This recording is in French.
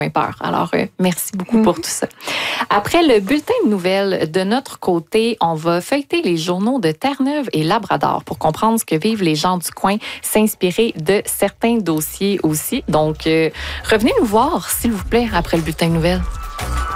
peur. Alors, merci beaucoup pour tout ça. Après le bulletin de nouvelles, de notre côté, on va feuilleter les journaux de Terre-Neuve et Labrador pour comprendre ce que vivent les gens du coin, s'inspirer de certains dossiers aussi. Donc, revenez nous voir, s'il vous plaît, après le bulletin de nouvelles.